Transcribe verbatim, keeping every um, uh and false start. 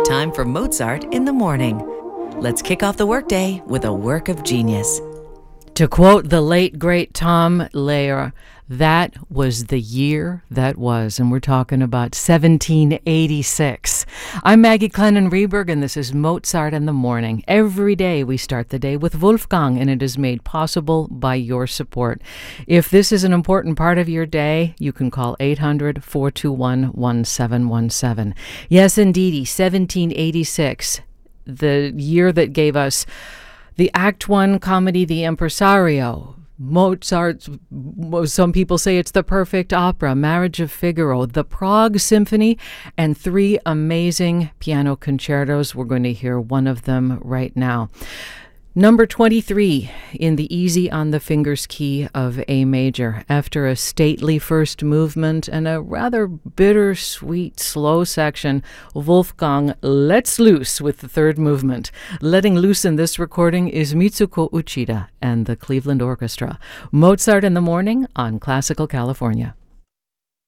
time for Mozart in the Morning. Let's kick off the workday with a work of genius. To quote the late, great Tom Lehrer, that was the year that was, and we're talking about seventeen eighty-six. I'm Maggie Clennon-Reberg, and this is Mozart in the Morning. Every day we start the day with Wolfgang, and it is made possible by your support. If this is an important part of your day, you can call eight hundred, four two one, one seven one seven. Yes, indeedy, seventeen eighty-six, the year that gave us the Act One comedy, The Impresario, Mozart, some people say it's the perfect opera, Marriage of Figaro, the Prague Symphony, and three amazing piano concertos. We're going to hear one of them right now. Number twenty-three in the easy on the fingers key of A major. After a stately first movement and a rather bittersweet slow section, Wolfgang lets loose with the third movement. Letting loose in this recording is Mitsuko Uchida and the Cleveland Orchestra. Mozart in the Morning on Classical California.